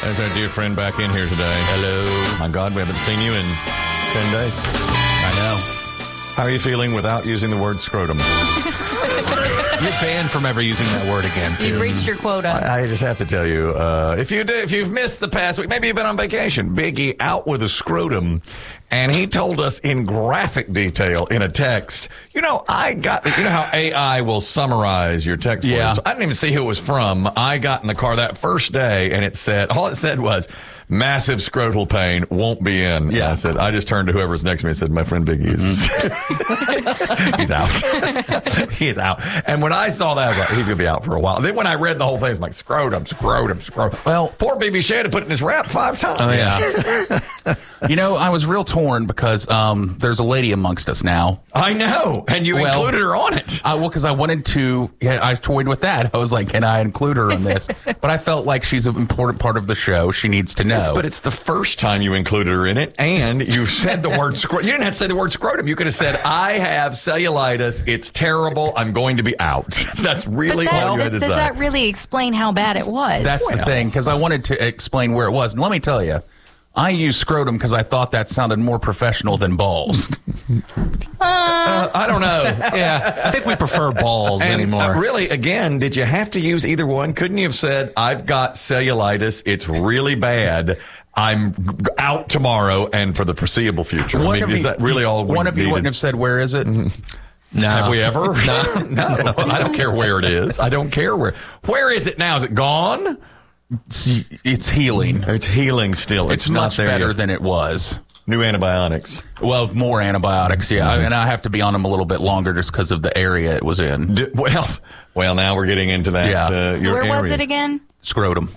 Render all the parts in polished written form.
There's our dear friend back in here today. Hello. My God, we haven't seen you in 10 days. I know. How are you feeling without using the word scrotum? You're banned from ever using that word again, too. You've reached your quota. I just have to tell you, if you've missed the past week, maybe you've been on vacation, Biggie out with a scrotum, and he told us in graphic detail in a text. You know how AI will summarize your text for you? So I didn't even see who it was from. I got in the car that first day, and all it said was, massive scrotal pain, won't be in. Yeah. I just turned to whoever's next to me and said, my friend Biggie is he's out. He is out. And when I saw that, I was like, he's going to be out for a while. Then when I read the whole thing, it's like, scrotum. Well, poor BB Shea had to put it in his rap 5 times. Oh, yeah. I was real torn because there's a lady amongst us now. I know. And you included her on it. Because I wanted to. I toyed with that. I was like, can I include her in this? But I felt like she's an important part of the show. She needs to know. Yes, but it's the first time you included her in it, and you said the word scrotum. You didn't have to say the word scrotum. You could have said, I have cellulitis. It's terrible. I'm going to be out. That's really all you had to say. Does that really explain how bad it was? That's the thing, because I wanted to explain where it was. And let me tell you, I used scrotum because I thought that sounded more professional than balls. I don't know. Yeah, I think we prefer balls anymore. Really, again, did you have to use either one? Couldn't you have said, I've got cellulitis, it's really bad, I'm out tomorrow and for the foreseeable future? Is that really all we One of you needed? wouldn't have said, where is it? No. Have we ever? No. I don't care where it is. I don't care where. Where is it now? Is it gone? It's healing. It's healing still. It's much better than it was. New antibiotics. Well, more antibiotics, yeah. And I have to be on them a little bit longer just because of the area it was in. Well, now we're getting into that. Yeah. Where was it again? Scrotum.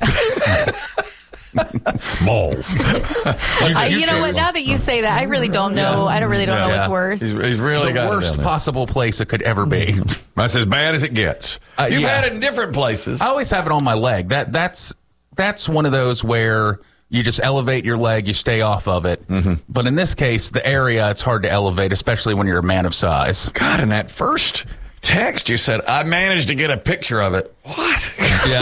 Balls. You know what? Now that you say that, I really don't know. I don't know what's worse. He's really the worst possible place it could ever be. That's as bad as it gets. You've had it in different places. I always have it on my leg. That's one of those where you just elevate your leg, you stay off of it. Mm-hmm. But in this case, the area, it's hard to elevate, especially when you're a man of size. God, in that first text, you said, I managed to get a picture of it. What? Yeah.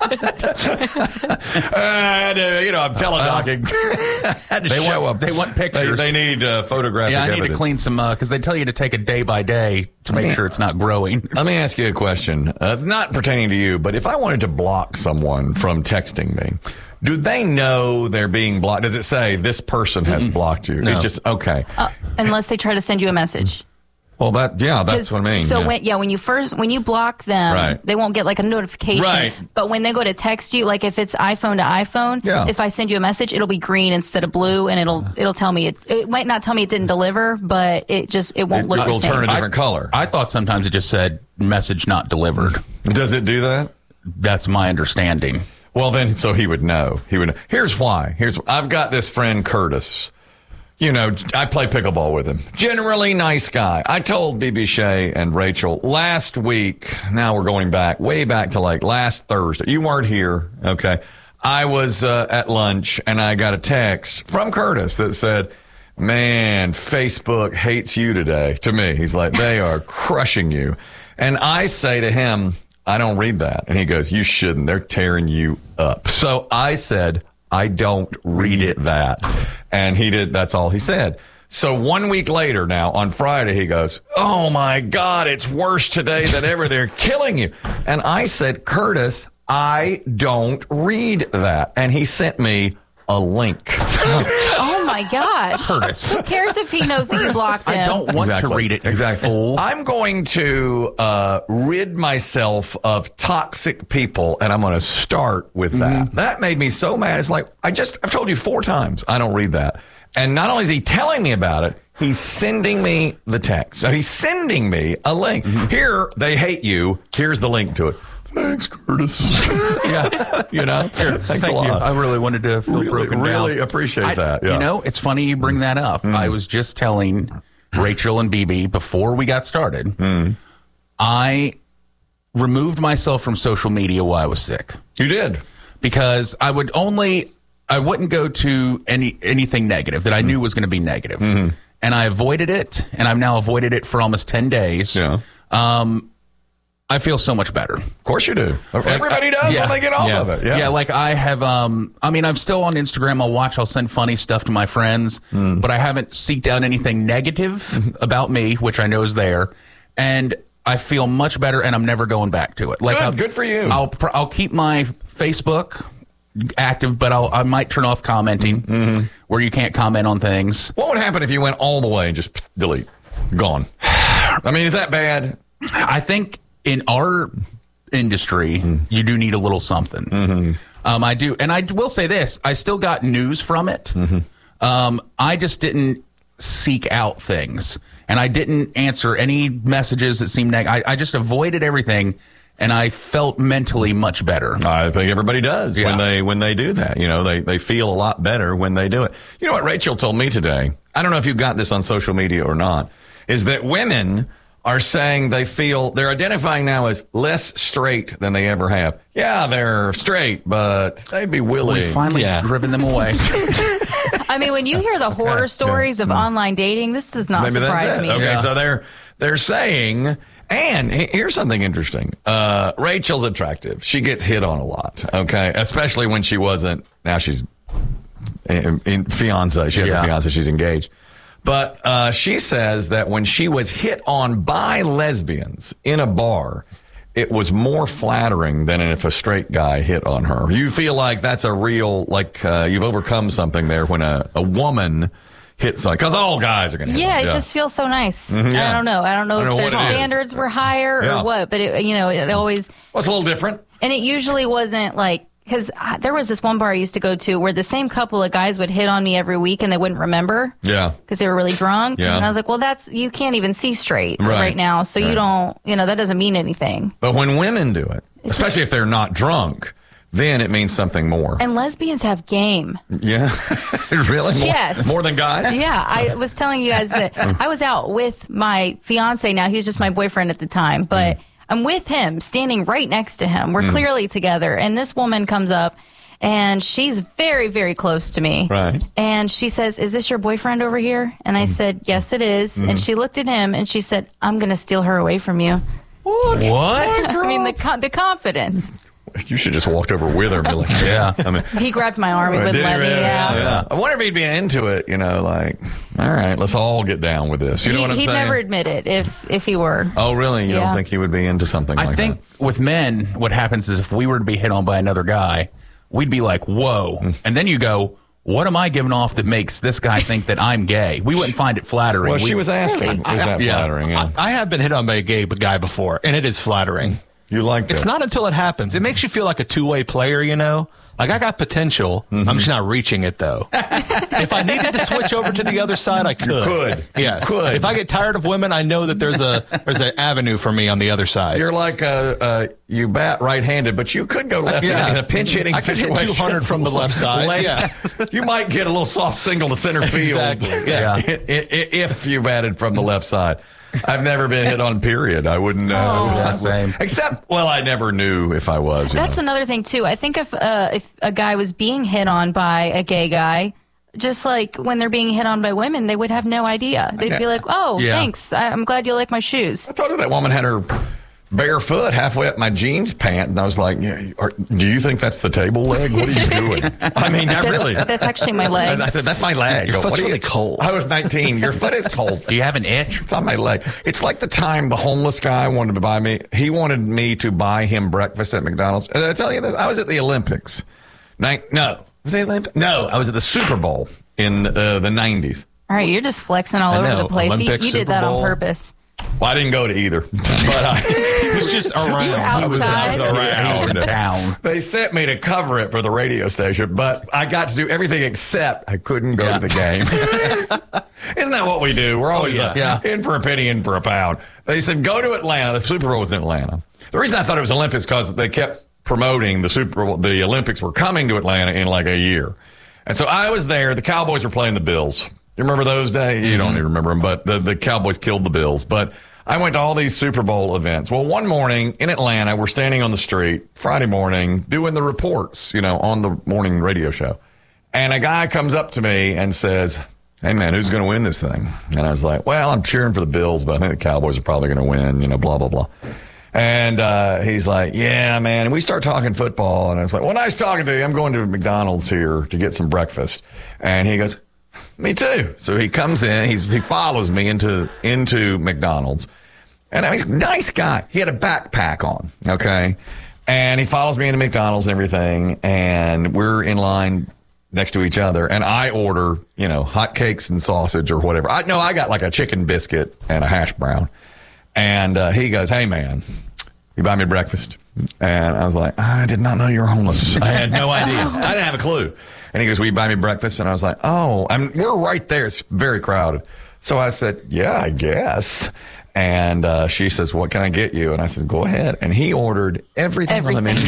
I'm teledocking. Had to show up. They want pictures. They need photographic evidence. I need to clean some, because they tell you to take it day by day to make sure it's not growing. Let me ask you a question, not pertaining to you, but if I wanted to block someone from texting me, do they know they're being blocked? Does it say this person has blocked you? No. It just, okay. Unless they try to send you a message. Well, that's what I mean. So when you block them, they won't get like a notification. Right. But when they go to text you, like if it's iPhone to iPhone, if I send you a message, it'll be green instead of blue, and it'll tell me it might not tell me it didn't deliver, but it won't look the same. It will turn a different color. I thought sometimes it just said message not delivered. Does it do that? That's my understanding. Well, then, so he would know. Here's why. I've got this friend, Curtis. I play pickleball with him. Generally nice guy. I told BB Shea and Rachel last week, now we're going way back to like last Thursday. You weren't here, okay? I was at lunch, and I got a text from Curtis that said, man, Facebook hates you today. To me, he's like, they are crushing you. And I say to him, I don't read that. And he goes, you shouldn't. They're tearing you up. So I said, I don't read that. And he did. That's all he said. So 1 week later now, on Friday, he goes, oh, my God, it's worse today than ever. They're killing you. And I said, Curtis, I don't read that. And he sent me a link. Oh, my gosh. Curtis. Who cares if he knows that you blocked him? I don't want to read it, exactly. Fool. I'm going to rid myself of toxic people, and I'm going to start with that. That made me so mad. It's like, I've told you 4 times I don't read that. And not only is he telling me about it, he's sending me the text. So he's sending me a link. Here, they hate you. Here's the link to it. Thanks, Curtis. Yeah. Here, thanks a lot. You. I really wanted to feel broken down. Really appreciate that. Yeah. It's funny you bring that up. I was just telling Rachel and BB before we got started, I removed myself from social media while I was sick. You did? Because I wouldn't go to anything negative that I knew was going to be negative. And I avoided it, and I've now avoided it for almost 10 days. Yeah. I feel so much better. Of course you do. Everybody does when they get off of it. Yeah, like I have, I'm still on Instagram. I'll send funny stuff to my friends, but I haven't seeked out anything negative about me, which I know is there. And I feel much better, and I'm never going back to it. Like, good for you. I'll keep my Facebook active, but I might turn off commenting where you can't comment on things. What would happen if you went all the way and just delete? Gone. I mean, is that bad? I think in our industry, you do need a little something. I do. And I will say this. I still got news from it. I just didn't seek out things. And I didn't answer any messages that seemed negative. I just avoided everything. And I felt mentally much better. I think everybody does when they do that. You know, they feel a lot better when they do it. You know what Rachel told me today? I don't know if you got this on social media or not, is that women are saying they're identifying now as less straight than they ever have. Yeah, they're straight, but they'd be willing. We finally driven them away. I mean, when you hear the horror stories of online dating, this does not surprise me. Okay, so they're saying, and here's something interesting. Rachel's attractive. She gets hit on a lot, okay? Especially when she wasn't. Now she's in fiance. She has a fiance. She's engaged. But she says that when she was hit on by lesbians in a bar, it was more flattering than if a straight guy hit on her. You feel like that's a real, you've overcome something there when a woman hits on, because all guys are going to hit on. It just feels so nice. I don't know. I don't know if their standards were higher or what, but it always. Well, it's a little different. And it usually wasn't like, because there was this one bar I used to go to where the same couple of guys would hit on me every week and they wouldn't remember. Yeah. Because they were really drunk. Yeah. And I was like, well, you can't even see straight right now. So you don't, that doesn't mean anything. But when women do it, especially if they're not drunk, then it means something more. And lesbians have game. Yeah. Really? Yes. More than guys? Yeah. I was telling you guys that I was out with my fiance now. He was just my boyfriend at the time. But I'm with him, standing right next to him. We're clearly together. And this woman comes up, and she's very, very close to me. Right. And she says, "Is this your boyfriend over here?" And I said, "Yes, it is." And she looked at him, and she said, "I'm going to steal her away from you." What? I mean, the confidence. You should just walked over with her and be like, I mean, he grabbed my arm. He wouldn't let me. Yeah. I wonder if he'd be into it, like, all right, let's all get down with this. You know what I'm saying? He'd never admit it if he were. Oh, really? You don't think he would be into something like that? I think with men, what happens is if we were to be hit on by another guy, we'd be like, whoa. And then you go, what am I giving off that makes this guy think that I'm gay? We wouldn't find it flattering. Well, she was asking, is that flattering? Yeah. I have been hit on by a gay guy before, and it is flattering. You like that? It's not until it happens. It makes you feel like a two-way player, Like, I got potential. I'm just not reaching it, though. If I needed to switch over to the other side, I could. You could. Yes. Could. If I get tired of women, I know that there's an avenue for me on the other side. You're like you bat right-handed, but you could go left in a pinch-hitting situation. I could hit 200 from the left side. You might get a little soft single to center field. Exactly. Yeah. If you batted from the left side. I've never been hit on, period. I wouldn't know. Same. Except, I never knew if I was. That's another thing, too. I think if a guy was being hit on by a gay guy, just like when they're being hit on by women, they would have no idea. They'd be like, thanks. I'm glad you like my shoes. I told you that woman had her barefoot halfway up my jeans pant, and I was like, do you think that's the table leg? What are you doing? I mean, not really. That's actually my leg. I said, that's my leg. Your foot's really cold. I was 19. Your foot is cold. Do you have an itch? It's on my leg. It's like the time the homeless guy wanted to buy me. He wanted me to buy him breakfast at McDonald's. Did I tell you this? I was at the Olympics. No. Was it Olympics? No, I was at the Super Bowl in the 90s. All right, you're just flexing all over the place. You did that on purpose. Well, I didn't go to either, but he was just around. He was around town. They sent me to cover it for the radio station, but I got to do everything except I couldn't go to the game. Isn't that what we do? We're always in for a penny, in for a pound. They said, go to Atlanta. The Super Bowl was in Atlanta. The reason I thought it was Olympics because they kept promoting the Super Bowl. The Olympics were coming to Atlanta in like a year. And so I was there. The Cowboys were playing the Bills. You remember those days? You don't even remember them, but the Cowboys killed the Bills. But I went to all these Super Bowl events. Well, one morning in Atlanta, we're standing on the street, Friday morning, doing the reports, on the morning radio show. And a guy comes up to me and says, "Hey, man, who's going to win this thing?" And I was like, "Well, I'm cheering for the Bills, but I think the Cowboys are probably going to win, blah, blah, blah." And he's like, yeah, man. And we start talking football. And I was like, well, nice talking to you. I'm going to McDonald's here to get some breakfast. And he goes, me too. So he comes in. He follows me into McDonald's. And he's a nice guy. He had a backpack on, okay? And he follows me into McDonald's and everything. And we're in line next to each other. And I order, hot cakes and sausage or whatever. I got like a chicken biscuit and a hash brown. And he goes, hey, man, you buy me breakfast? And I was like, I did not know you were homeless. I had no idea. I didn't have a clue. And he goes, will you buy me breakfast? And I was like, oh, we're right there. It's very crowded. So I said, yeah, I guess. And she says, what can I get you? And I said, go ahead. And he ordered everything. On the menu.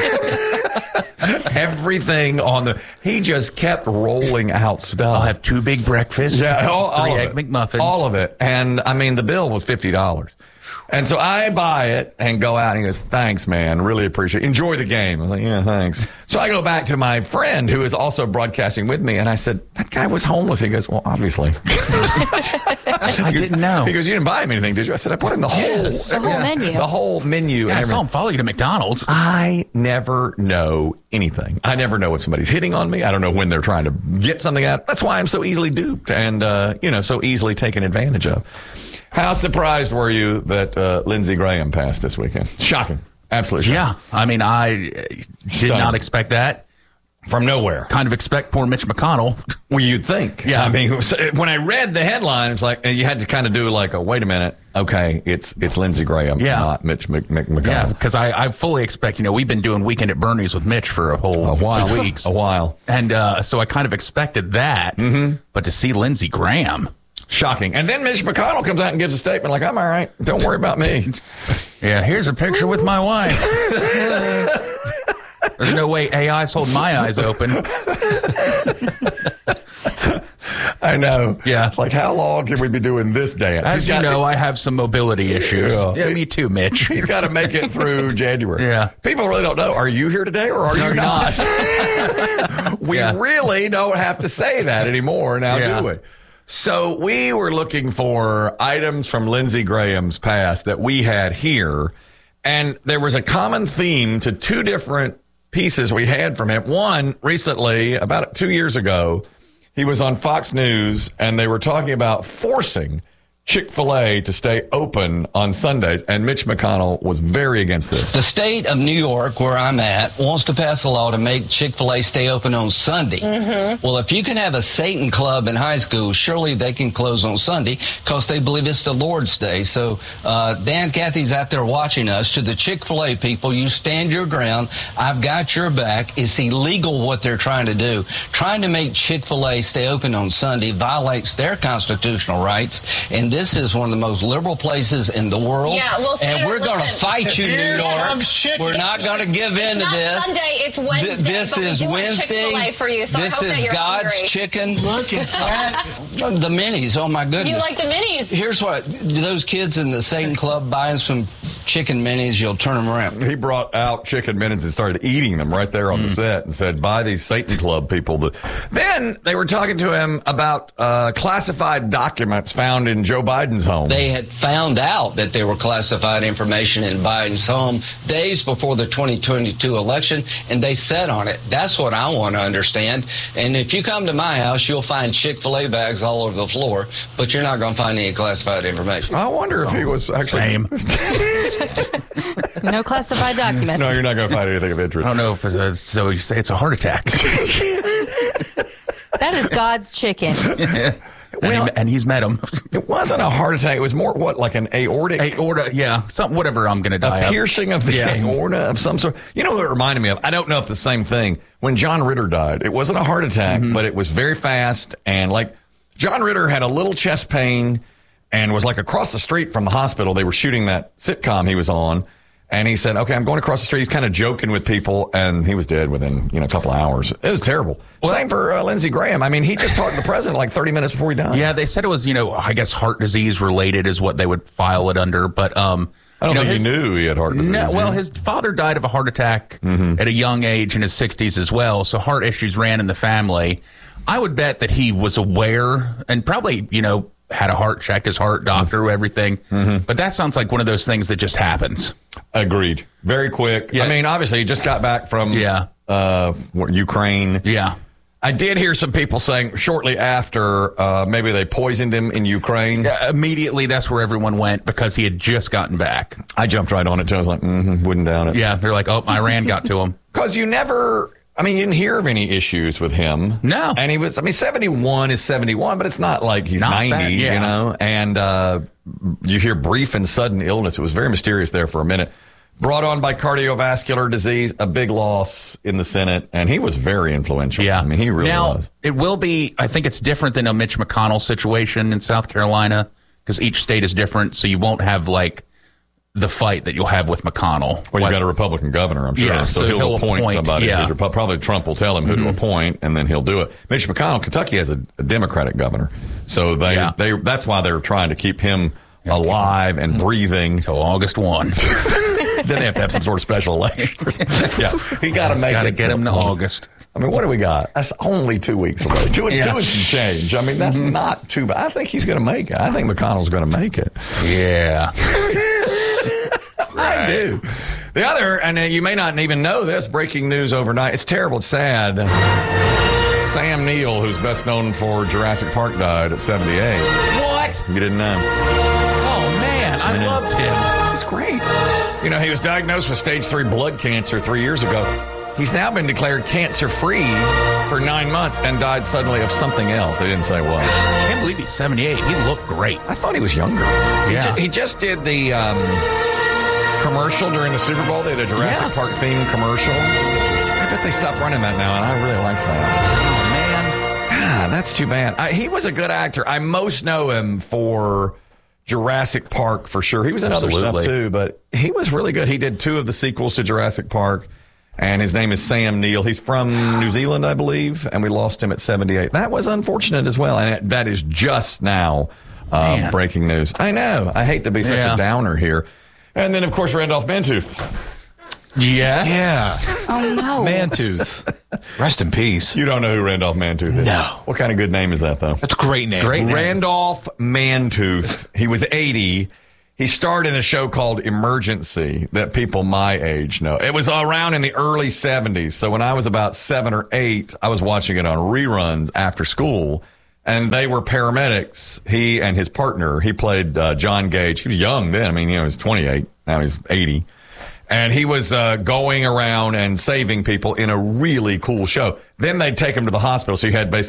Everything he just kept rolling out stuff. I'll have 2 big breakfasts. Yeah, all 3 of egg it. McMuffins. All of it. And the bill was $50. And so I buy it and go out and he goes, thanks, man. Really appreciate it. Enjoy the game. I was like, yeah, thanks. So I go back to my friend who is also broadcasting with me. And I said, that guy was homeless. He goes, well, obviously. I didn't know. He goes, you didn't buy him anything, did you? I said, I put in the whole menu. The whole menu. Yeah, I saw him follow you to McDonald's. I never know anything. I never know when somebody's hitting on me. I don't know when they're trying to get something out. That's why I'm so easily duped and, so easily taken advantage of. How surprised were you that Lindsey Graham passed this weekend? Shocking. Absolutely shocking. Yeah. I mean, I did not expect that. From nowhere. Kind of expect poor Mitch McConnell. Well, you'd think. Yeah. I mean, when I read the headline, it's like, you had to kind of do like wait a minute. Okay, it's Lindsey Graham, not Mitch McConnell. Yeah, because I fully expect, we've been doing Weekend at Bernie's with Mitch for a while. 2 weeks. A while. And so I kind of expected that. Mm-hmm. But to see Lindsey Graham. Shocking. And then Mitch McConnell comes out and gives a statement like, I'm all right. Don't worry about me. Yeah, here's a picture with my wife. There's no way AI's holding my eyes open. I know. Yeah. It's like, how long can we be doing this dance? As you know, I have some mobility issues. Yeah, me too, Mitch. He's got to make it through January. Yeah. People really don't know. Are you here today or are you not? We really don't have to say that anymore now, do we? So we were looking for items from Lindsey Graham's past that we had here. And there was a common theme to 2 different pieces we had from him. One, recently, about 2 years ago, he was on Fox News and they were talking about forcing Chick-fil-A to stay open on Sundays, and Mitch McConnell was very against this. The state of New York, where I'm at, wants to pass a law to make Chick-fil-A stay open on Sunday. Mm-hmm. Well, if you can have a Satan club in high school, surely they can close on Sunday because they believe it's the Lord's Day. So Dan Cathy's out there watching us. To the Chick-fil-A people, you stand your ground. I've got your back. It's illegal what they're trying to do. Trying to make Chick-fil-A stay open on Sunday violates their constitutional rights, and this is one of the most liberal places in the world. Yeah, well, and we're going to fight you, New York. We're not going to give in to this. It's not Sunday, it's Wednesday. This is Wednesday. Chick-fil-A for you, so this I hope is that you're God's hungry. chicken. Look at that. The minis. Oh my goodness. You like the minis? Here's what those kids in the Satan Club buying some chicken minis. You'll turn them around. He brought out chicken minis and started eating them right there on the set and said, buy these Satan Club people. Then they were talking to him about classified documents found in Joe Biden's home. They had found out that there were classified information in Biden's home days before the 2022 election, and they sat on it. That's what I want to understand. And if you come to my house, you'll find Chick-fil-A bags all over the floor, but you're not going to find any classified information. I wonder if he was actually... Same. No classified documents. No, you're not going to find anything of interest. I don't know if it's, so you say it's a heart attack. That is God's chicken. Well, and he's met him. It wasn't a heart attack. It was more, like an aortic? Aorta, yeah. Whatever I'm going to die A piercing of the aorta of some sort. You know what it reminded me of? I don't know if the same thing. When John Ritter died, it wasn't a heart attack, but it was very fast. And John Ritter had a little chest pain and was across the street from the hospital. They were shooting that sitcom he was on. And he said, okay, I'm going across the street. He's kind of joking with people, and he was dead within, a couple of hours. It was terrible. Same for Lindsey Graham. I mean, he just talked to the president 30 minutes before he died. Yeah, they said it was, I guess heart disease related is what they would file it under. But I don't think he knew he had heart disease. No, well, his father died of a heart attack at a young age in his 60s as well. So heart issues ran in the family. I would bet that he was aware and probably, had a heart check, his heart doctor, everything. But that sounds like one of those things that just happens. Agreed. Very quick. Yeah. I mean, obviously, he just got back from Ukraine. Yeah. I did hear some people saying shortly after maybe they poisoned him in Ukraine. Immediately, that's where everyone went because he had just gotten back. I jumped right on it, too. I was like, wouldn't doubt it. Yeah, they're like, oh, Iran got to him. Because you didn't hear of any issues with him. No. And he was, 71 is 71, but it's not like he's not 90, bad, yeah. you know? And you hear brief and sudden illness. It was very mysterious there for a minute. Brought on by cardiovascular disease, a big loss in the Senate, and he was very influential. Yeah. I mean, he really was. It will be, I think it's different than a Mitch McConnell situation in South Carolina because each state is different, so you won't have, like, the fight that you'll have with McConnell. Well, you got a Republican governor, I'm sure. Yeah, so he'll appoint somebody. Yeah. Probably Trump will tell him who to appoint, and then he'll do it. Mitch McConnell, Kentucky has a Democratic governor. So that's why they're trying to keep him alive and breathing. Till August 1. Then they have to have some sort of special election. Yeah, he got to make it. Got to get him to August. I mean, what do we got? That's only 2 weeks away. Two and some change. I mean, that's not too bad. I think he's going to make it. I think McConnell's going to make it. Yeah. I do. The other, and you may not even know this, breaking news overnight. It's terrible. It's sad. Sam Neill, who's best known for Jurassic Park, died at 78. What? You didn't know? Oh, man. I loved him. He's great. You know, he was diagnosed with stage 3 blood cancer 3 years ago. He's now been declared cancer-free for 9 months and died suddenly of something else. They didn't say what. I can't believe he's 78. He looked great. I thought he was younger. Yeah. He just did the commercial during the Super Bowl. They had a Jurassic Park themed commercial. I bet they stopped running that now, and I really liked that. Oh, man. God, that's too bad. He was a good actor. I most know him for Jurassic Park for sure. He was in other stuff too, but he was really good. He did 2 of the sequels to Jurassic Park, and his name is Sam Neill. He's from New Zealand, I believe, and we lost him at 78. That was unfortunate as well, and that is just now breaking news. I know. I hate to be such a downer here. And then, of course, Randolph Mantooth. Yes. Yeah. Oh, no. Mantooth. Rest in peace. You don't know who Randolph Mantooth is? No. What kind of good name is that, though? That's a great name. Randolph Mantooth. He was 80. He starred in a show called Emergency that people my age know. It was around in the early 70s. So when I was about 7 or 8, I was watching it on reruns after school. And they were paramedics. He and his partner, he played John Gage. He was young then. I mean, he was 28. Now he's 80. And he was going around and saving people in a really cool show. Then they'd take him to the hospital. So you had basically